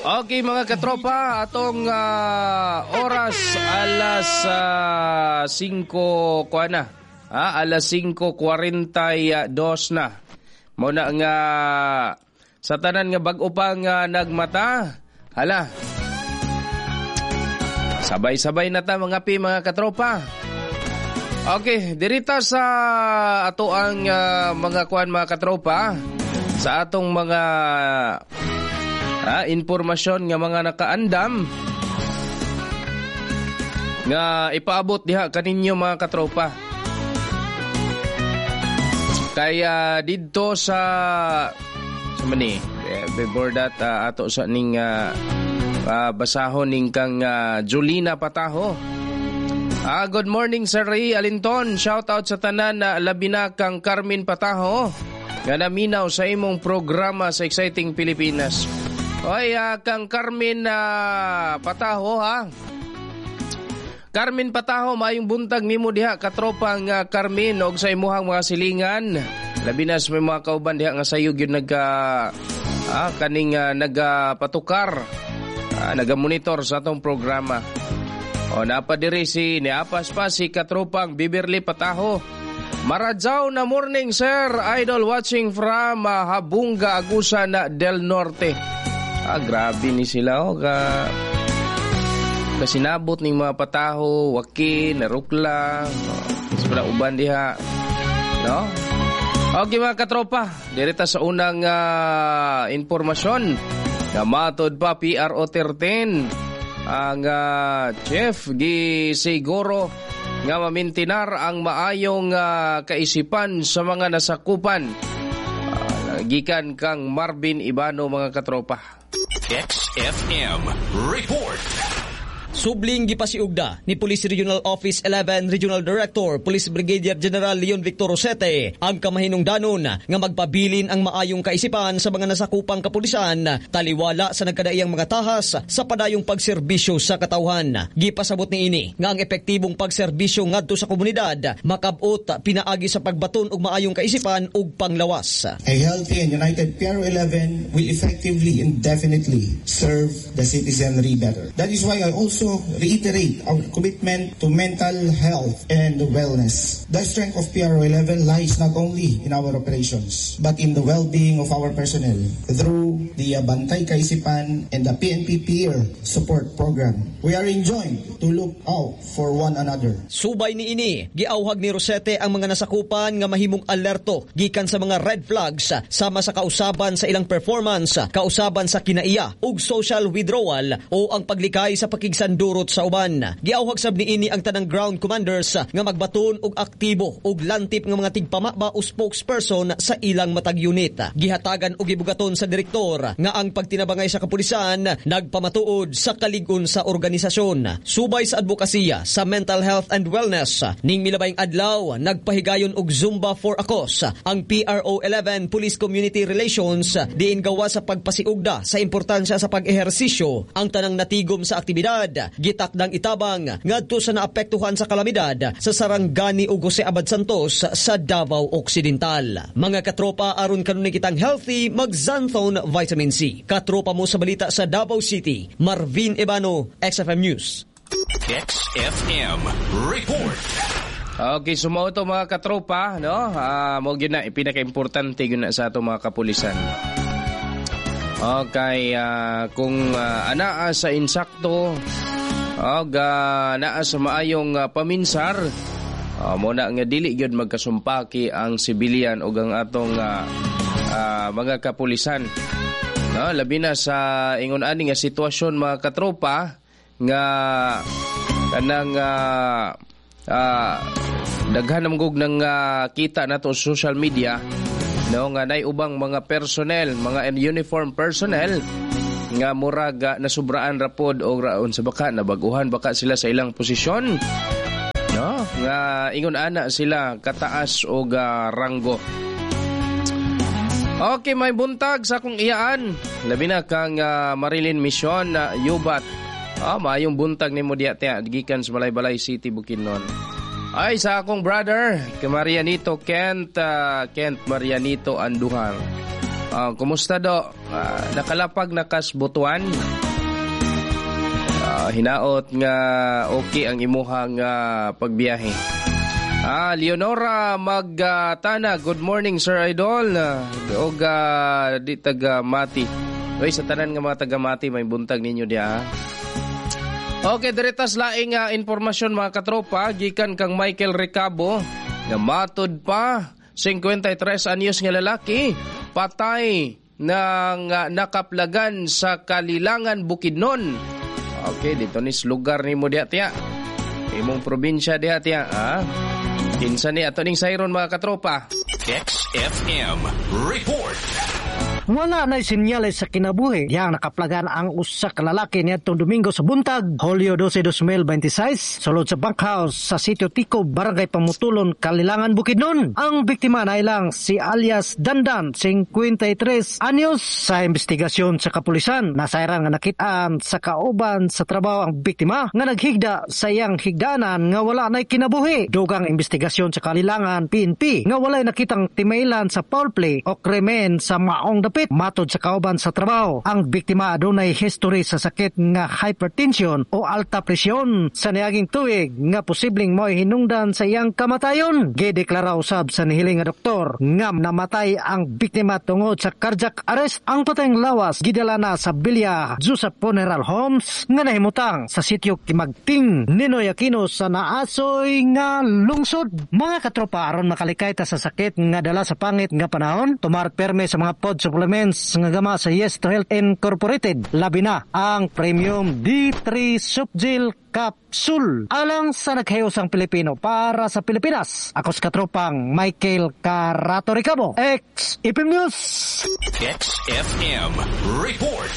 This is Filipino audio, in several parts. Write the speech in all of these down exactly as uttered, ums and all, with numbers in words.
Okay mga katropa, atong uh, oras alas uh, singko kuha na. Ha, alas singko kuwarenta-dos na. Muna nga sa tanan nga bag-o pa nga nagmata. Hala. Sabay-sabay na ta mga pi mga katropa. Okay, dirita sa ato ang uh, mga kuan mga katropa, sa atong mga ah, informasyon nga mga nakaandam nga ipaabot diha kaninyo mga katropa. Kaya didto sa sa mani before that uh, ato sa ning uh, uh, basahon ning kang uh, Julina Pataho. Ah, good morning Sir Ray Alinton. Shout out sa tanan na labi na kang Carmen Pataho nga naminaw sa imong programa sa Exciting Pilipinas. Oy, uh, kang Carmen uh, Pataho ha. Carmen Pataho, mayong buntag nimo diha katropang uh, Carmen og sa imuhang mga silingan. Labi na sa mga kauban diha nga sayo gyud nagka ah, kaning uh, nagapatukar, uh, nagamonitor sa atong programa. O napadiri si niapas pa si katropang Beverly Pataho. Maradzaw na morning sir, idol watching from uh, Habunga, Agusan del Norte. Ah, grabe ni sila o ka kasinabot ning mga Pataho, Wakin, Narukla, sa uban diha, no? Okay mga katropa, direta sa unang uh, informasyon na matod pa P R O thirteen ang uh, Chef gi siguro nga mamintinar ang maayong uh, kaisipan sa mga nasakupan. Uh, gikan kang Marvin Ibano mga katropa. X F M Report. Subling gipasiugda ni Police Regional Office eleven Regional Director Police Brigadier General Leon Victor Rosete ang kamahinungdanon nga magpabilin ang maayong kaisipan sa mga nasakupang kapulisan taliwala sa nagkadaiyang mga tahas sa padayong pagserbisyo sa katawhan. Gipasabot ni ini nga ang epektibong pagserbisyo ngadto sa komunidad makab-ot pinaagi sa pagbaton og maayong kaisipan ug panglawas. A healthy and united P R O eleven will effectively and definitely serve the citizenry better. That is why I also reiterate our commitment to mental health and wellness. The strength of P R O eleven lies not only in our operations but in the well-being of our personnel through the Bantay Kaisipan and the P N P Peer Support Program. We are enjoined to look out for one another. Subay ni ini, giawhag ni Rosete ang mga nasakupan nga mahimong alerto gikan sa mga red flags sama sa kausaban sa ilang performance, kausaban sa kinaiya ug social withdrawal o ang paglikay sa pakigsan durot sa uban. Giawhag sab niini ang tanang ground commanders nga magbaton og aktibo ug lantip nga mga tigpamaba o spokesperson sa ilang matag unit. Gihatagan og gibugaton sa direktor nga ang pagtinabangay sa kapulisan nagpamatuod sa kalig-on sa organisasyon. Subay sa advokasya sa mental health and wellness, ning milabayng adlaw nagpahigayon og Zumba for a Cause ang P R O eleven Police Community Relations diin gawa sa pagpasiugda sa importansya sa pag-ehersisyo. Ang tanang natigom sa aktibidad gitakdang itabang ngadto sa naapektuhan sa kalamidad sa Sarangani ug Jose Abad Santos sa Davao Occidental. Mga katropa, aron kanunay kitang healthy, mag Xanthone Vitamin C. Katropa mo sa balita sa Davao City, Marvin Ibano, X F M News. X F M Report. Okay, sumao to mga katropa, no? Ah, mo gyud na pinaka-importante gyud na sa ato mga kapulisan. Okay, uh, kung uh, anaa sa insakto og uh, naa sa maayong uh, paminsar, uh, muna nga dili gyud magkasumpaki ang sibilyan ug ang atong uh, uh, mga kapulisan. No, labi na sa ingon ani nga sitwasyon mga katropa nga kanang uh, uh, daghan namgog nang uh, kita nato sa social media, no, nga nay ubang mga personnel, mga uniform personnel nga murag uh, nasubraan rapod o raon sa baka nabaguhan baka sila sa ilang posisyon, no, nga ingon ana sila kataas og uh, ranggo. Okay, may buntag sa akong iyaan, labi na kang uh, Marilyn Mission na uh, Yubat. Ah, mayong buntag ni mo diya gikan sa Balay-Balay City, Bukidnon. Ay, sa akong brother, kay Marianito Kent, uh, Kent Marianito Anduhang. Uh, kumusta do? Uh, nakalapag nakasbutuan? Uh, hinaot nga okay ang imuhang uh, pagbiyahe. Ah, Leonora Magtana, good morning Sir Idol. Uh, og uh, di taga Mati. Oy, sa tanan nga mga taga Mati may buntag ninyo diha. Okay, diretas laing uh, informasyon mga katropa gikan kang Michael Recabo nga matud pa fifty-three anyos nga lalaki patay nang uh, nakaplagan sa Kalilangan, Bukidnon. Okay, dito nis lugar ni mo diha tiya. Imong probinsya diha tiya, ha? Kinsa ni ato ning sayron mga katropa. X F M Report. Wala na sinyales sa kinabuhi yang nakaplagan ang usa ka lalaki niadtong Domingo sa buntag, Hulyo twelve, twenty twenty-six, sulod sa bunkhouse sa Sitio Tico, Barangay Pamutulon, Kalilangan, Bukidnon. Ang biktima na ilang si alias Dandan, fifty-three anyos. Sa investigasyon sa kapulisan, nasayran nga nakitaan sa kauban sa trabaho ang biktima nga naghigda sa iyang higdanan nga wala na kinabuhi. Dugang investigasyon sa Kalilangan P N P nga walay nakitang timailan sa foul play o krimen sa maong dapit. Matod sa kauban sa trabaho, ang biktima adunay history sa sakit nga hypertension o alta presyon sa niaging tuig nga posibleng mo'y hinungdan sa iyang kamatayon. Gideklara usab sa nihiling nga doktor nga namatay ang biktima tungod sa cardiac arrest. Ang patayng lawas gidala na sa Bilya Joseph Funeral Homes nga nahimutang sa sitio Kimagting, Ninoy Aquino sa naasoy nga lungsod. Mga katropa, aron makalikay ta sa sakit nga dala sa pangit nga panahon, tumarak perme sa mga pod supplements nga gama sa Yes to Health Incorporated. Labi na ang Premium D three Subgel Capsule alang sa naghayosang Pilipino para sa Pilipinas. Ako sa katropang Michael Carato Recabo, X F M News. X F M Report.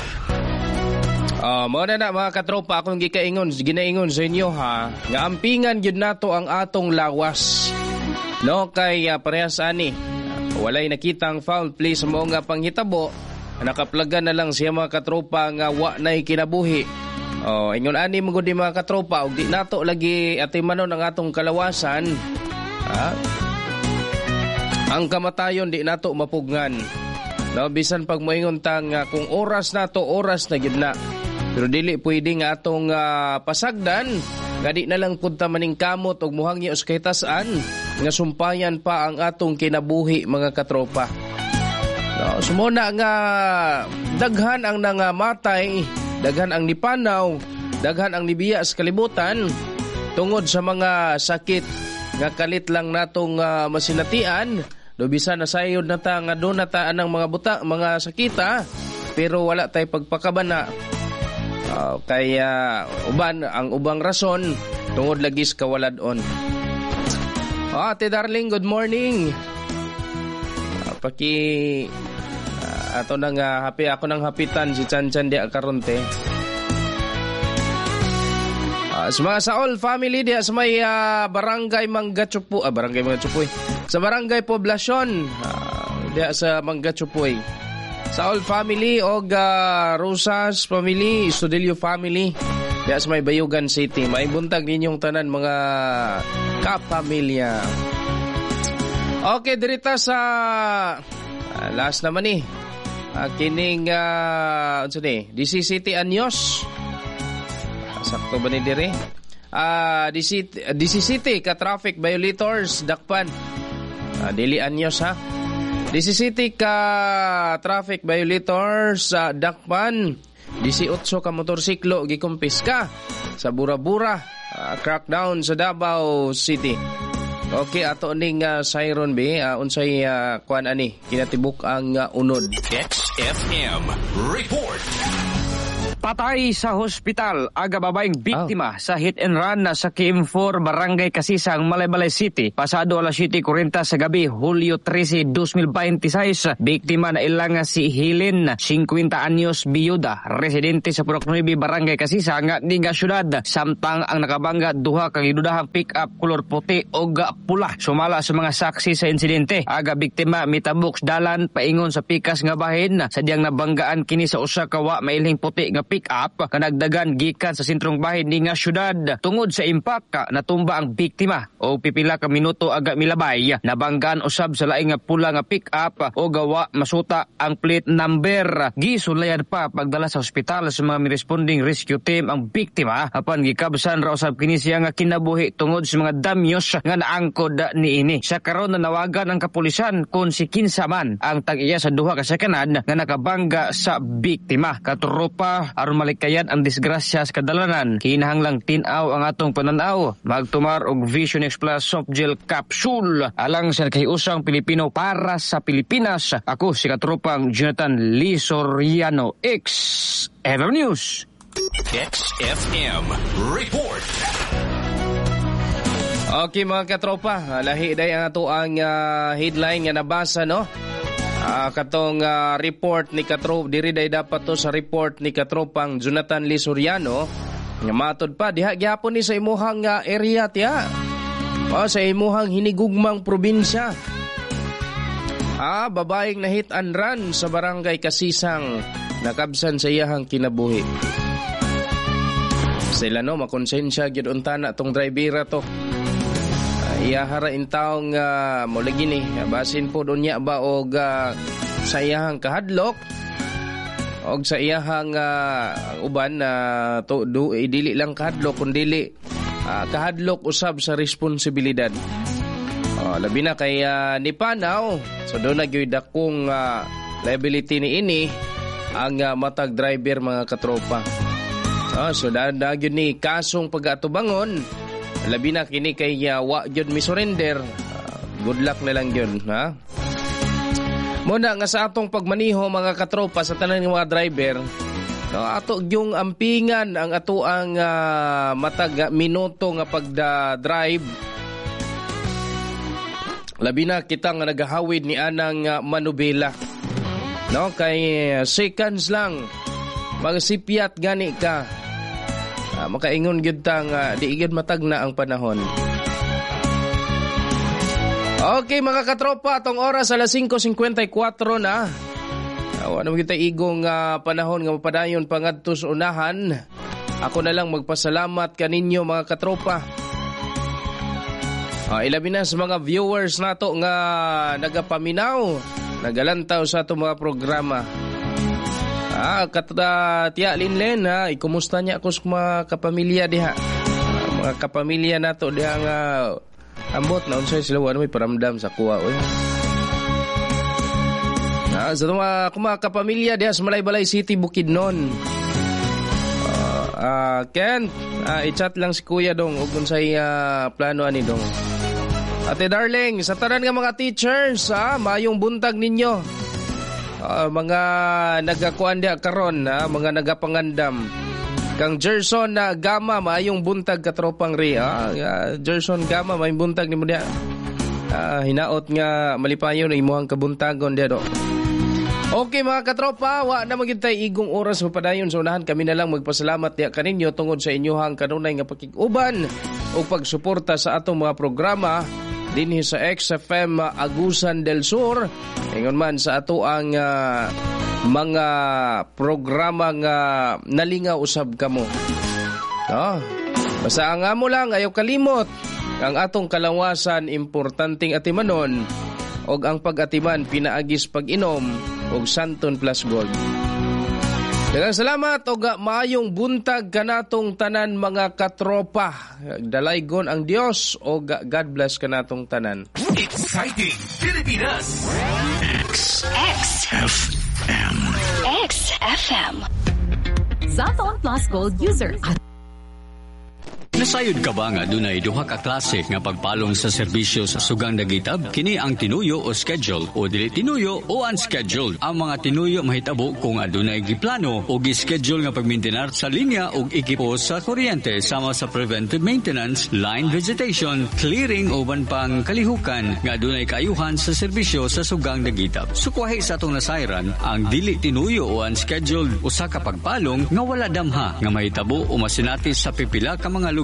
Uh, mao na na mga katropa, akong gikaingon, ginaingon sa inyo ha, nga ampingan yun nato ang atong lawas. No, kay uh, parehas ani. Walay nakitang foul play sa mga nga panghitabo, nakaplagan na lang siya mga katropa nga wa na'y kinabuhi. Oh, ingon ani mo gudi mga katropa, ug di nato lagi atimanon ang atong kalawasan. Ha? Ang kamatayon di nato mapugnan. No, bisan pag moingon tang uh, kung oras nato, oras na gid na. Pero dili pwede nga atong uh, pasagdan, gadi na lang punta maning kamot og muhangyo sa kahitasan nga sumpayan pa ang atong kinabuhi mga katropa. No, sumuna nga daghan ang nangamatay, daghan ang nipanaw, daghan ang nibiya sa kalibutan tungod sa mga sakit nga kalit lang natong uh, masinatian. Do bisan na sayod na ta nga do na ta anang mga buta, mga sakita, pero wala tay pagpakabana. Uh, kaya uban ang ubang rason tungod lagi sa kawaladon. Oh, Ate Darling, good morning. Uh, paki uh, ato nang uh, happy ako nang hapitan si Chanchan di Akaronte. Uh, sa mga Saol family di sa may uh, barangay Manggachupo, ah, barangay Manggachupoy. Sa barangay Poblasyon, uh, di sa Manggachupoy. Saol family og uh, Rosas family, Studelio family. Di sa may Bayugan City. May buntag ninyong tanan mga kapamilya. Okay, dirita sa uh, last naman ni. Uh, kining uh, ano ni? D C City anyos. Uh, sakto ba ni dire? Ah, uh, D C D C City ka traffic violators dakpan. Uh, dili anyos ha. D C City ka traffic violators sa uh, dakpan. eighteen ka motorsiklo gikumpiska sa Bura-Bura, uh, crackdown sa Davao City. Okay, ato ning uh, siren be uh, unsay uh, kuan ani kinatibuk ang uh, unod. X F M Report. Patay sa hospital aga babaeng biktima oh. sa hit and run sa K M four Barangay Kasisang, Malaybalay City. Pasado alas siyete kuwarenta sa gabi, Hulyo trese, twenty twenty-six. Biktima na ilang si Helen, fifty anyos, biyuda, residente sa Purok nueve Barangay Kasisang, Niga Syudad. Samtang ang nakabangga duha kang idudahang pick-up kulor puti o pula. Sumala sa mga saksi sa insidente, aga biktima mitabok dalan paingon sa pikas nga bahin. Sadyang nabanggaan kini sa usa ka wa mailhing puti nga pick-up kanagdagan gikan sa sentrong bahin ni nga syudad. Tungod sa impact natumba ang biktima o pipila ka minuto aga milabay. Nabanggan usab sa laing nga pula nga pick-up o gawa masuta ang plate number. Gisulayan pa pagdala sa ospital sa mga responding rescue team ang biktima apan gikabsan ra usab kini siya nga kinabuhi tungod sa mga damyos nga naangkod niini. Sa karon nanawagan ang kapulisan kung si kinsa man ang tag-iya sa duha ka sakanan nga nakabangga sa biktima. Katuropa aron malikayan ang disgrasya sa kadalanan. Kinahanglang tin-aw ang atong pananaw. Magtumar og Vision X Plus soft gel capsule alang sa kahiusang Pilipino para sa Pilipinas. Ako si katropang Jonathan Lee Soriano, X F M News. X F M Report. Okay mga katropa, lahi day ang ato ang uh, headline nga nabasa no. Uh, katong uh, report ni Katrop, diri day dapat to sa report ni Katropang Jonathan Lee Soriano. Nga matod pa diha gyapon ni sa imuhang uh, area tiya. O sa imuhang hinigugmang probinsya. Ah, babaeng na hit and run sa barangay Kasisang, nakabsan sa iyahang kinabuhi. Sila no makonsensya gyud unta na tong drivera to. Iyahara in taong uh, mulagi ni basin po dunya ba og uh, sa iyahang kahadlok og sa iyahang uh, uban na uh, to do eh, dili lang kahadlok kundi uh, kahadlok usab sa responsibilidad. Uh, labi na kay uh, ni Panaw so do na gyud akong uh, liability ni ini ang uh, matag driver mga katropa. Uh, so da gyud ni kasong pag-atubangon. Labi na kini kay uh, wa gyud mi surrender. Uh, good luck na lang gyud, ha. Muna nga sa atong pagmaniho mga katropa sa tanan ng mga driver, no, ato yung ampingan ang ato ang uh, matag minuto nga pagda-drive. Labi na kita nga nagahawid ni anang uh, manubela. No, kay uh, seconds lang magsipyat gani ka. Uh, makaingon gyud tang uh, di gyud matagna ang panahon. Okay mga katropa, atong oras alas five fifty-four na. Uh, ano kita igong uh, panahon nga mapadayon pangadto sa unahan. Ako na lang magpasalamat kaninyo mga katropa. Uh, ilabi na sa mga viewers nato nga nagapaminaw, nagalantaw sa ato mga programa. Ah, kata Tia Linlen ha, ikumusta niya ako sa mga kapamilya diha. Ah, mga kapamilya nato diha nga ambot na unsay sila wala may paramdam sa kuwa oy. Ah, sa mga kuma kapamilya diha sa Malaybalay City, Bukidnon. Ah, uh, Ken, ah, i-chat lang si Kuya dong ug unsay uh, plano ani dong. Ate darling, sa tanan nga mga teachers, ah, mayong buntag ninyo. Uh, mga nagakuan dia karon ha, mga nagapangandam. Kang Gerson na uh, Gama maayong buntag katropang ri. Ah, uh, Gerson Gama maayong buntag nimo dia. Uh, hinaot nga malipayon na imuhang kabuntagon dia do. Okay mga katropa, wa na magintay igong oras mapadayon sa unahan. Kami na lang magpasalamat dia kaninyo tungod sa inyohang kanunay nga pakiguban o pagsuporta sa atong mga programa dinhi sa X F M Agusan del Sur. Ingon man sa ato ang uh, mga programa nga nalingaw usab kamo. No? Basta ang amo lang ayaw kalimot ang atong kalawasan importanteng atimanon og ang pag-atiman pinaagis pag-inom og Santon Plus Gold. Daghang salamat og maayong buntag kanatong tanan mga katropa. Dalaygon ang Dios og God bless kanatong tanan. Exciting Pilipinas. X X F M. X F M. Santon Plus Gold user. Nasayod ka ba nga dunay duha ka klase nga pagpalong sa serbisyo sa sugang dagitab? Kini ang tinuyo o schedule o dili tinuyo o unscheduled. Ang mga tinuyo mahitabo kung adunay giplano o gi-schedule nga pagmaintenar sa linya o ekipo sa kuryente sama sa preventive maintenance, line visitation, clearing uban pang kalihukan nga adunay kaayuhan sa serbisyo sa sugang dagitab. Sukwahi sa atong nasayran ang dili tinuyo o unscheduled usa ka pagpalong nga wala damha nga mahitabo o masinatis sa pipila ka mga lugar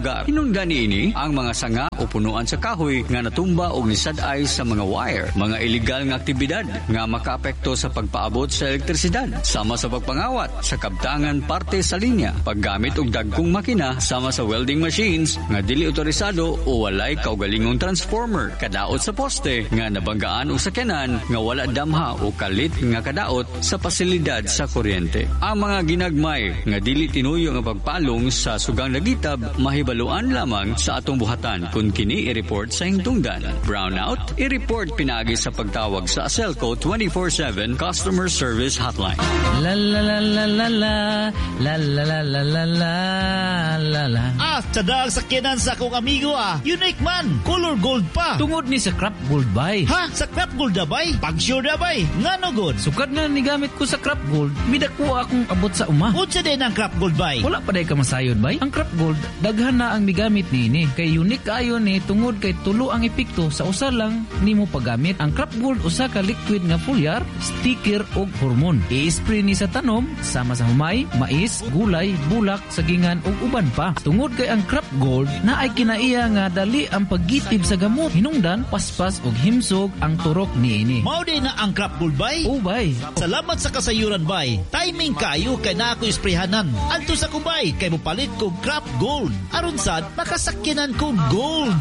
lugar. Hinungdan niini ang mga sanga o punuan sa kahoy nga natumba o nisad-ay sa mga wire, mga illegal nga aktibidad nga makaapekto sa pagpaabot sa elektrisidad, sama sa pagpangawat sa kabtangan parte sa linya, paggamit og dagkong makina sama sa welding machines nga dili otorisado o walay kaugalingong transformer, kadaot sa poste nga nabanggaan og sakyanan nga wala damha o kalit nga kadaot sa pasilidad sa kuryente. Ang mga ginagmay nga dili tinuyo nga pagpalong sa sugang nagitab mahibaluan lamang sa atong buhatan kung kini i-report sa hingtungdan. Brownout, i-report pinaagi sa pagtawag sa Aselco twenty-four seven Customer Service Hotline. La la la la la la la la la la la la la. Ah, tadal sa kinan sa akong amigo ah. Unique man, color gold pa. Tungod ni sa Crap Gold bay. Ha? Sa Crap Gold na bay? Pag sure na bay? Nga no good? Sukad na ni gamit ko sa Crap Gold, midako akong abot sa uma. Unsa din ang Crap Gold bay? Wala pa day ka masayod bay. Ang Crap Gold, daghan na ang migamit ni kay unique ayon ni tungod kay tulo ang epekto sa usa lang nimo paggamit. Ang Crap Gold usa ka liquid nga foliar, sticker ug hormone. I-spray ni sa tanom sama sa humay, mais, gulay, bulak, sagingan ug uban pa. Tungod kay ang Crap Gold na ay kinaiya nga dali ang paggitib sa gamot. Hinungdan, paspas ug himsog ang turok niini. Mao din na ang Crap Gold bay? O bay. Salamat sa kasayuran bay. Timing kayo kay na ako isprehanan. Adto sa kubay kay mopalit ko Crap Gold. Aron sad makasakyanan ko gold.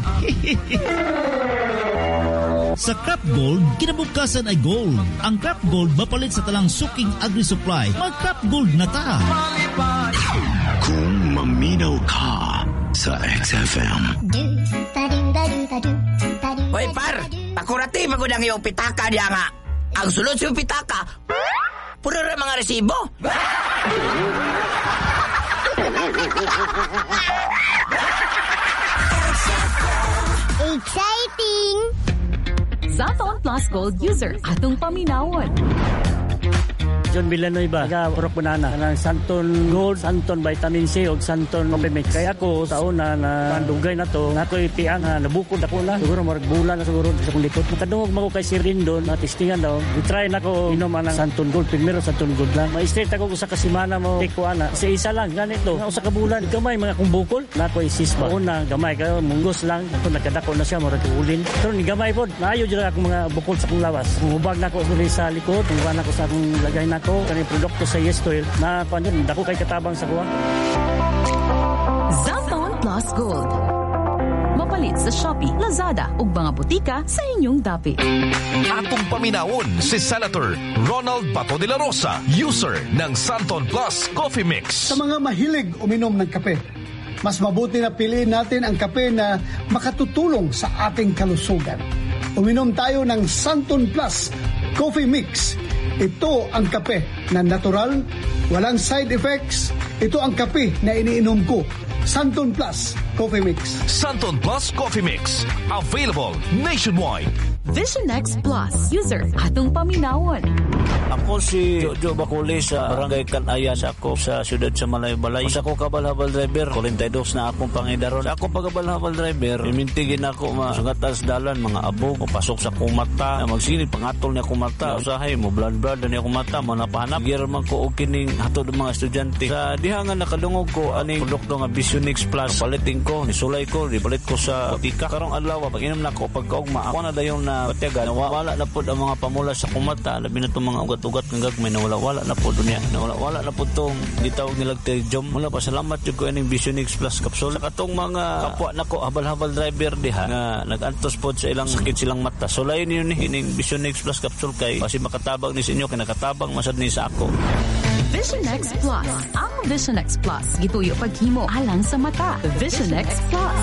Sa Crap Gold, kinabukasan ay gold. Ang Crap Gold mapalit sa talang suking agri-supply. Mag-Crap Gold na ta. Kung maminaw ka sa X F M. Hoy par, pakurati magud ang iyong pitaka diya nga. Ang sulod sa iyong pitaka, puro rin mga resibo. Exciting! Zaton Plus Gold user atong paminawon. John Villanueva, taga Purok Banana, ng Santon Gold, Santon Vitamin C o Santon Complemix. Kaya ako sa una na mandugay na to, na ako'y piang na nabukod ako na. Siguro marag bulan na siguro sa kong likod. Makadungog mo ko kay Sir Rindon, na testingan daw. I-try na ko inom ang Santon Gold. Primero Santon Gold lang. Ma-straight ako sa kasimana mo. Take ko ana. Kasi isa lang, ganito. Na usa ka bulan, gamay mga kong bukol. Na ako'y sispa. Una, gamay kayo, munggos lang. Ako nagkadako na siya, marag ulin. Pero ni gamay po, naayo dyan ako mga bukol sa kong lawas. Hubag na ako sa likod, hubag na ako sa akong lagay na ko kani produkto sa Yes Oil na panon dako kay katabang sa kuha. Zaton Plus Gold. Mapalit sa Shopee, Lazada ug mga butika sa inyong dapi. Atong paminawon si Senator Ronald Bato de la Rosa, user ng Santon Plus Coffee Mix. Sa mga mahilig uminom ng kape, mas mabuti na piliin natin ang kape na makatutulong sa ating kalusugan. Uminom tayo ng Santon Plus Coffee Mix. Ito ang kape na natural, walang side effects. Ito ang kape na iniinom ko. Santon Plus Coffee Mix. Santon Plus Coffee Mix. Available nationwide. Vision X Plus user atong paminawon. Ako si Jojo Baculi sa Barangay Kanaya sa ako sa siyudad sa Malaybalay. Sa ako kabal-habal driver, forty-two na akong pangidaron. Sa ako pagkabal-habal driver, imintigin ako masungatas dalan mga abog o pasok sa kumata. Magsinit pangatol niya kumata. Usahay mo blood-blood niya kumata, manapahanap. Giraman ko og kining hatod mga estudyante. Sa dihangan nakadungog ko aning produkto nga Vision X Plus. Palitin ko, nisulay ko, ibalit ko sa butika. Karong adlaw pag inom na ko pagkaugma, ako na dayon na patiaga. Wala na pod ang mga pamula sa kumata, labi na itong mga ugat-ugat ng gagmay na wala-wala na po dunya. Na wala-wala na po itong gitawag nilag terjom. Wala pa, salamat yung ko yung Vision X Plus capsule. Sa katong mga kapwa na ko, habal-habal driver diha, nga nag-antos po sa ilang sakit silang mata. So lain yun ni, yung Vision X Plus capsule kay, kasi makatabang ni sa inyo, kinakatabang masad ni sa ako. Vision X Plus. Ang Vision X Plus, gituyo paghimo alang sa mata. Vision X Plus.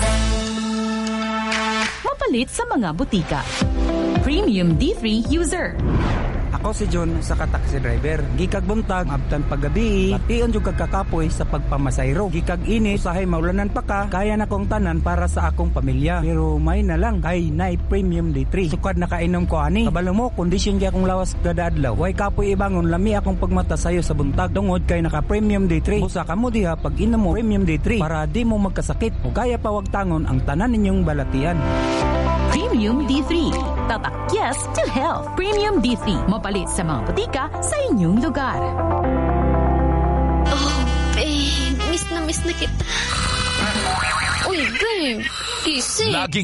Mapalit sa mga butika. Premium D three user. Ako si John sa ka-taxi driver. Gikag buntag, abtan paggabi, pation jud kag kakapoy sa pagpamasayro. Gikag init, usahay maulanan pa ka, kaya na kong tanan para sa akong pamilya. Pero may na lang, kay nay Premium D three. Sukad na kainom ko ani. Kabalo mo, kondisyon di akong lawas kada adlaw. Way kapoy ibangon, lami akong pagmata sayo sa buntag. Tungod kay naka Premium D three. Busa ka mo diha pag inom mo Premium D three para di mo magkasakit. O kaya pa wag tangon ang tanan ninyong balatian. Premium D three. Tatak yes to health. Premium D three. Mapalit sa mga butika sa inyong lugar. Oh, babe. Miss na miss na kita. Uy, babe. Gising. Laging